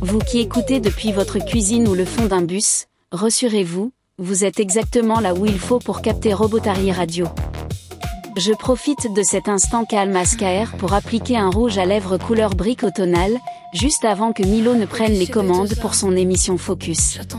Vous qui écoutez depuis votre cuisine ou le fond d'un bus, rassurez-vous, vous êtes exactement là où il faut pour capter Robotari Radio. Je profite de cet instant calme à SKR pour appliquer un rouge à lèvres couleur brique automnale, juste avant que Milo ne prenne les commandes pour son émission Focus.